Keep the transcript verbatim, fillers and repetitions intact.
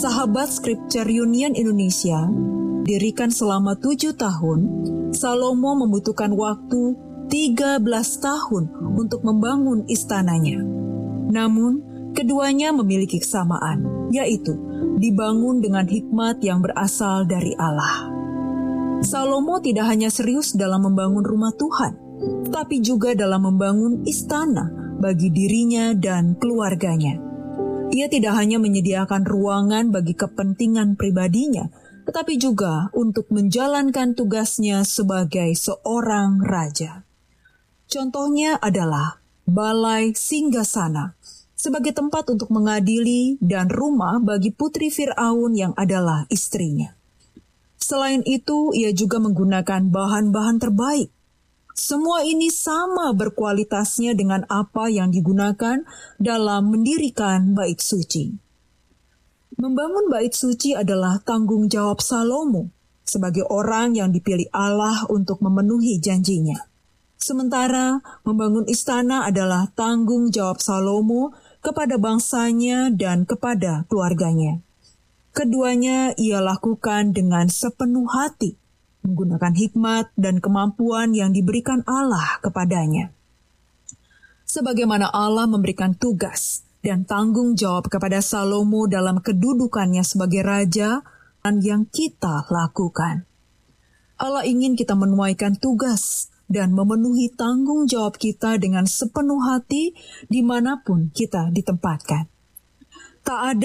Sahabat Scripture Union Indonesia, dirikan selama tujuh tahun, Salomo membutuhkan waktu tiga belas tahun untuk membangun istananya. Namun, keduanya memiliki kesamaan, yaitu dibangun dengan hikmat yang berasal dari Allah. Salomo tidak hanya serius dalam membangun rumah Tuhan, tetapi juga dalam membangun istana bagi dirinya dan keluarganya. Ia tidak hanya menyediakan ruangan bagi kepentingan pribadinya, tetapi juga untuk menjalankan tugasnya sebagai seorang raja. Contohnya adalah balai singgasana, sebagai tempat untuk mengadili dan rumah bagi putri Fir'aun yang adalah istrinya. Selain itu, ia juga menggunakan bahan-bahan terbaik. Semua ini sama berkualitasnya dengan apa yang digunakan dalam mendirikan bait suci. Membangun bait suci adalah tanggung jawab Salomo sebagai orang yang dipilih Allah untuk memenuhi janjinya. Sementara membangun istana adalah tanggung jawab Salomo kepada bangsanya dan kepada keluarganya. Keduanya ia lakukan dengan sepenuh hati, menggunakan hikmat dan kemampuan yang diberikan Allah kepadanya. Sebagaimana Allah memberikan tugas dan tanggung jawab kepada Salomo dalam kedudukannya sebagai raja, yang kita lakukan. Allah ingin kita menuaikan tugas dan memenuhi tanggung jawab kita dengan sepenuh hati dimanapun kita ditempatkan. Tak ada